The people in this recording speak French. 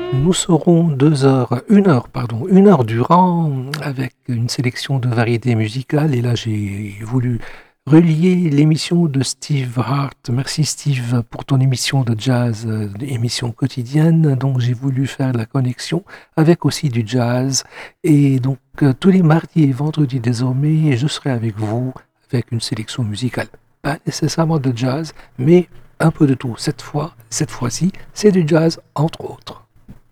Nous serons 2 heures, 1 heure durant avec une sélection de variétés musicales. Et là, j'ai voulu relier l'émission de Steve Hart. Merci Steve pour ton émission de jazz, émission quotidienne. Donc j'ai voulu faire la connexion avec aussi du jazz. Et donc tous les mardis et vendredis désormais, je serai avec vous avec une sélection musicale. Pas nécessairement de jazz, mais un peu de tout. Cette fois-ci, c'est du jazz entre autres.